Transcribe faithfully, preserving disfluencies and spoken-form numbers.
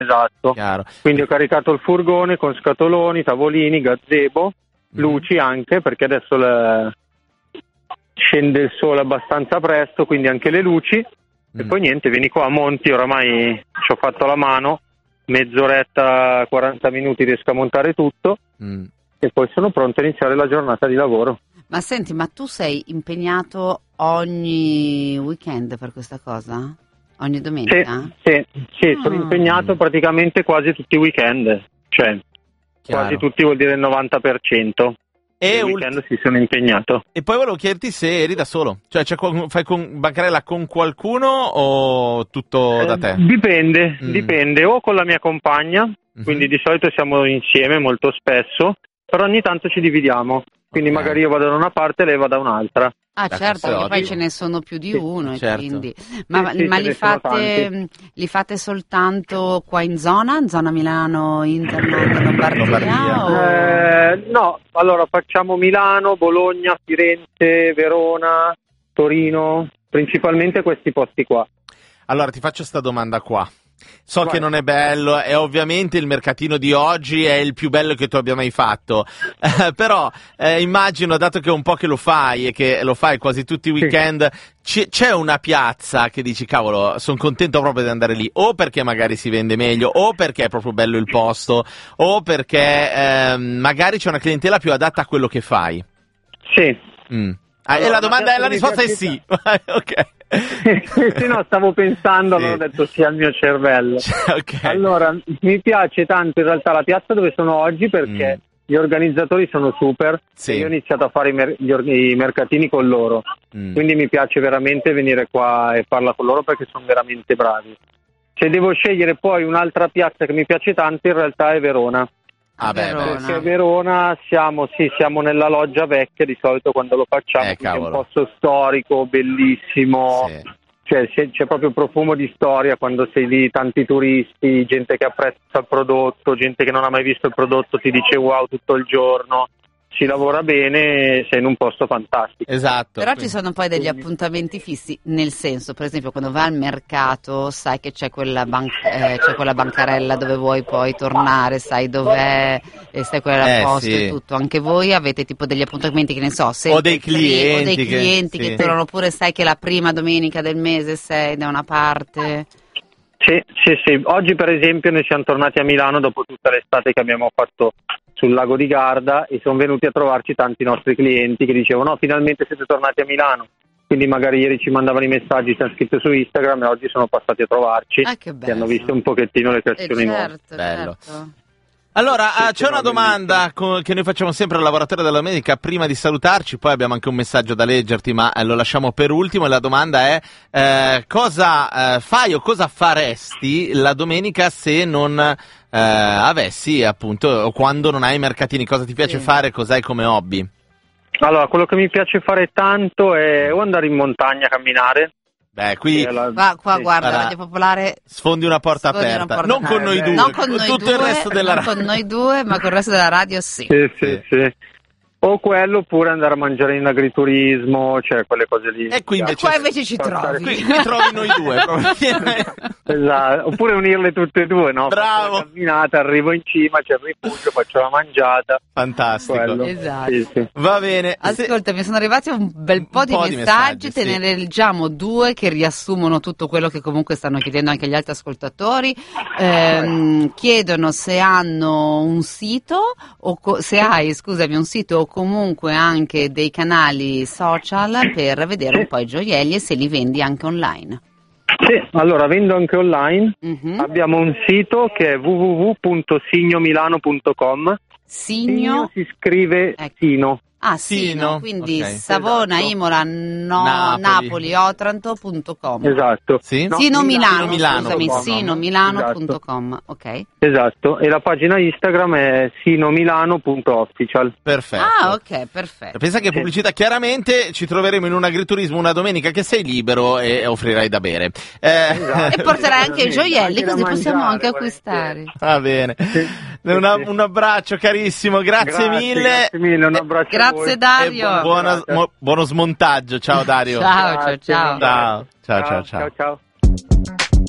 Esatto. Chiaro. Quindi ho caricato il furgone con scatoloni, tavolini, gazebo, luci anche, perché adesso le... scende il sole abbastanza presto, quindi anche le luci. Mm. E poi niente, vieni qua a Monti, oramai ci ho fatto la mano, mezz'oretta, quaranta minuti riesco a montare tutto. Mm. E poi sono pronto a iniziare la giornata di lavoro. Ma senti, ma tu sei impegnato ogni weekend per questa cosa? Ogni domenica? Sì, sì, sì ah. sono impegnato praticamente quasi tutti i weekend, cioè Chiaro. quasi tutti vuol dire il novanta per cento. E il weekend ulti... si sono impegnato. E poi volevo chiederti se eri da solo, cioè, cioè fai con bancarella con qualcuno o tutto eh, da te? Dipende, mm. dipende, o con la mia compagna, mm-hmm. quindi di solito siamo insieme molto spesso, però ogni tanto ci dividiamo, quindi okay. magari io vado da una parte e lei va da un'altra. Ah certo, perché poi ce ne sono più di uno, certo. quindi. Ma, sì, sì, ma li, fate, li fate soltanto qua in zona, in zona Milano, Interland, Lombardia? Lombardia. O... Eh, no, allora facciamo Milano, Bologna, Firenze, Verona, Torino, principalmente questi posti qua. Allora ti faccio sta domanda qua. So Vai. che non è bello e ovviamente il mercatino di oggi è il più bello che tu abbia mai fatto, eh, però eh, immagino, dato che è un po' che lo fai e che lo fai quasi tutti i weekend, sì. c- c'è una piazza che dici cavolo, sono contento proprio di andare lì, o perché magari si vende meglio, o perché è proprio bello il posto, o perché eh, magari c'è una clientela più adatta a quello che fai? Sì. Mm. Ah, allora, e la domanda è, la risposta è sì. Ok. Sì, no, stavo pensando, sì. Allora ho detto sì al mio cervello. Okay. Allora, mi piace tanto in realtà la piazza dove sono oggi perché mm. gli organizzatori sono super, sì. E io ho iniziato a fare i, mer- gli or- i mercatini con loro, mm. quindi mi piace veramente venire qua e farla con loro perché sono veramente bravi. Se devo scegliere poi un'altra piazza che mi piace tanto, in realtà è Verona. Ah, beh, Verona. Perché a Verona siamo, sì, siamo nella loggia vecchia di solito quando lo facciamo, eh, è un posto storico, bellissimo, sì. Cioè c'è, c'è proprio profumo di storia quando sei lì, tanti turisti, gente che apprezza il prodotto, gente che non ha mai visto il prodotto ti dice wow tutto il giorno. Si lavora bene, sei in un posto fantastico. Esatto. Però quindi ci sono poi degli appuntamenti fissi, nel senso, per esempio, quando vai al mercato, sai che c'è quella, ban- eh, c'è quella bancarella dove vuoi poi tornare, sai dov'è, e sai qual è la eh, posta sì. e tutto. Anche voi avete tipo degli appuntamenti, che ne so, o dei clienti, o dei clienti che, che sì. tornano, oppure sai che la prima domenica del mese sei da una parte. Sì, sì, sì. Oggi per esempio noi siamo tornati a Milano dopo tutta l'estate che abbiamo fatto sul lago di Garda e sono venuti a trovarci tanti nostri clienti che dicevano no, finalmente siete tornati a Milano. Quindi magari ieri ci mandavano i messaggi, ci hanno scritto su Instagram e oggi sono passati a trovarci ah, che bello. E hanno visto un pochettino le creazioni eh, nuove. certo, Bello. Certo. Allora, sì, uh, c'è una domanda co- che noi facciamo sempre al lavoratore della domenica prima di salutarci, poi abbiamo anche un messaggio da leggerti, ma eh, lo lasciamo per ultimo, e la domanda è eh, cosa eh, fai o cosa faresti la domenica se non eh, avessi, appunto, o quando non hai mercatini, cosa ti piace sì. fare, cos'hai come hobby? Allora, quello che mi piace fare tanto è o andare in montagna a camminare. Beh, qui la... qua, qua sì. guarda, allora, Radio Popolare sfondi una porta sfondi aperta, una porta non con noi eh, due, non con noi tutto due, il resto della non con noi due, ma con il resto della radio sì. Sì, sì, sì. sì. O quello oppure andare a mangiare in agriturismo, cioè quelle cose lì. E qui invece, qua invece ci trovi. Qui, qui trovi noi due. Esatto. Oppure unirle tutte e due, no? Bravo. Faccio la camminata, arrivo in cima, c'è il rifugio, faccio la mangiata. Fantastico. Quello. Esatto. Sì, sì. Va bene. Ascolta, Se... mi sono arrivati un bel po' un di po messaggi, di messaggi te sì. ne leggiamo due che riassumono tutto quello che comunque stanno chiedendo anche gli altri ascoltatori. Eh, chiedono se hanno un sito, o co- se hai, scusami, un sito o comunque anche dei canali social per vedere un po' i gioielli e se li vendi anche online. Sì, allora vendo anche online. Mm-hmm. Abbiamo un sito che è w w w punto signomilano punto com. Signo? Signo si scrive ecco. Sino. Ah, Sino, Sino. quindi Okay. Savona, Esatto. Imola, no, Napoli. Napoli, Otranto punto com. Esatto. Sì? No, Sino Milano, Milano, scusami, Milano. sino milano punto com, Esatto. ok. Esatto, e la pagina Instagram è sinomilano punto official. Perfetto. Ah, ok, perfetto. Pensa che pubblicità, chiaramente ci troveremo in un agriturismo una domenica che sei libero e offrirai da bere. Eh... Esatto. E porterai anche i gioielli, Anche da così possiamo mangiare, anche acquistare. Va bene. Sì. Una, Sì, sì. un abbraccio carissimo, grazie, Grazie, mille. grazie mille, un abbraccio a Grazie voi. Dario. E buona- mo- buono smontaggio. Ciao Dario. Ciao, ciao, ciao. Ciao, ciao, ciao, ciao. ciao, ciao.